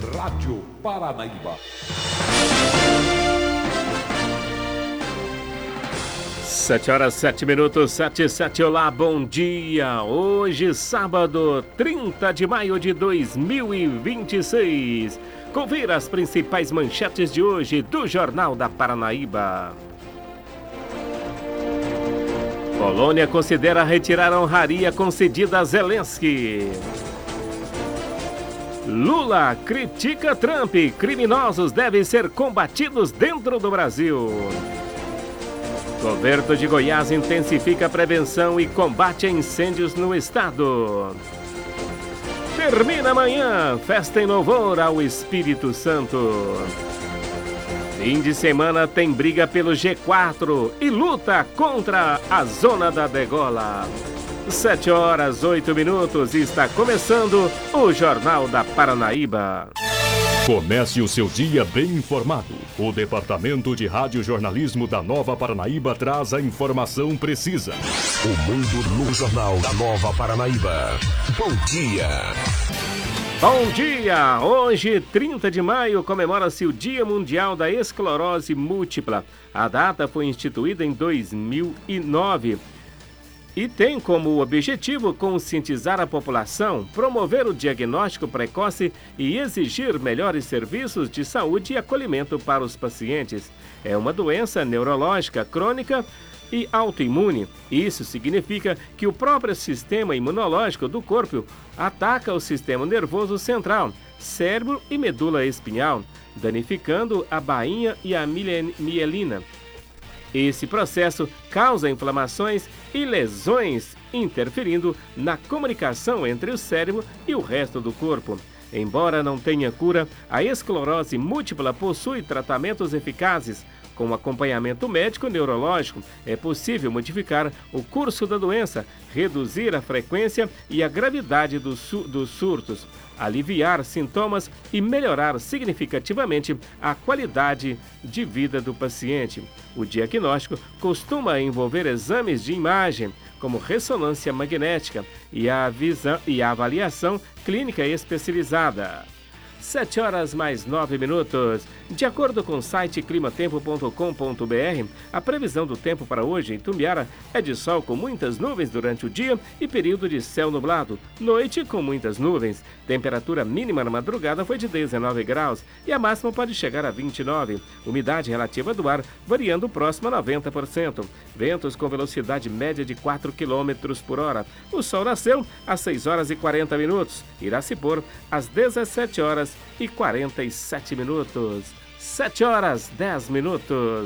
Rádio Paranaíba. 7h07, 7h07, olá, bom dia. Hoje, sábado, 30 de maio de 2026. Confira as principais manchetes de hoje do Jornal da Paranaíba. Polônia considera retirar a honraria concedida a Zelensky. Lula critica Trump. Criminosos devem ser combatidos dentro do Brasil. Governo de Goiás intensifica a prevenção e combate a incêndios no estado. Termina amanhã, festa em louvor ao Espírito Santo. Fim de semana tem briga pelo G4 e luta contra a Zona da Degola. 7h08, está começando o Jornal da Paranaíba. Comece o seu dia bem informado. O Departamento de Radiojornalismo da Nova Paranaíba traz a informação precisa. O mundo no Jornal da Nova Paranaíba. Bom dia! Bom dia! Hoje, 30 de maio, comemora-se o Dia Mundial da Esclerose Múltipla. A data foi instituída em 2009. E tem como objetivo conscientizar a população, promover o diagnóstico precoce e exigir melhores serviços de saúde e acolhimento para os pacientes. É uma doença neurológica crônica e autoimune. Isso significa que o próprio sistema imunológico do corpo ataca o sistema nervoso central, cérebro e medula espinhal, danificando a bainha e a mielina. Esse processo causa inflamações e lesões, interferindo na comunicação entre o cérebro e o resto do corpo. Embora não tenha cura, a esclerose múltipla possui tratamentos eficazes. Com acompanhamento médico neurológico, é possível modificar o curso da doença, reduzir a frequência e a gravidade dos surtos, aliviar sintomas e melhorar significativamente a qualidade de vida do paciente. O diagnóstico costuma envolver exames de imagem, como ressonância magnética, e a avaliação clínica especializada. 7h09. De acordo com o site climatempo.com.br, a previsão do tempo para hoje em Itumbiara é de sol com muitas nuvens durante o dia e período de céu nublado. Noite com muitas nuvens. Temperatura mínima na madrugada foi de 19 graus e a máxima pode chegar a 29. Umidade relativa do ar variando próximo a 90%. Ventos com velocidade média de 4 km por hora. O sol nasceu às 6h40. Irá se pôr às 17h47. 7h10.